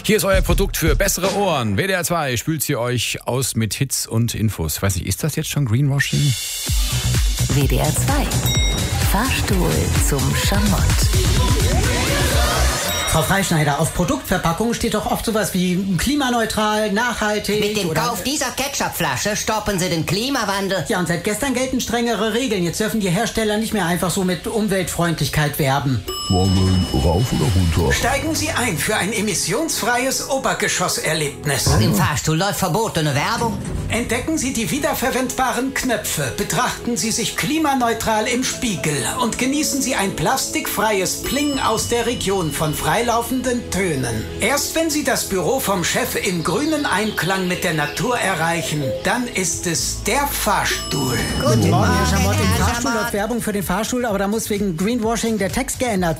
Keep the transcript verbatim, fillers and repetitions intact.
Hier ist euer Produkt für bessere Ohren. W D R zwei spült sie euch aus mit Hits und Infos. Ich weiß nicht, ist das jetzt schon Greenwashing? W D R zwei. Fahrstuhl zum Schamott. Frau Freischneider, auf Produktverpackungen steht doch oft sowas wie klimaneutral, nachhaltig. Mit dem oder Kauf dieser Ketchupflasche stoppen Sie den Klimawandel. Ja, und seit gestern gelten strengere Regeln. Jetzt dürfen die Hersteller nicht mehr einfach so mit Umweltfreundlichkeit werben. Wollen rauf oder runter? Steigen Sie ein für ein emissionsfreies Obergeschosserlebnis. Im Fahrstuhl läuft verbotene Werbung. Entdecken Sie die wiederverwendbaren Knöpfe, betrachten Sie sich klimaneutral im Spiegel und genießen Sie ein plastikfreies Pling aus der Region von freilaufenden Tönen. Erst wenn Sie das Büro vom Chef im grünen Einklang mit der Natur erreichen, dann ist es der Fahrstuhl. Guten Morgen, Herr Schamott. Im Herr Fahrstuhl Schamott. läuft Werbung für den Fahrstuhl, aber da muss wegen Greenwashing der Text geändert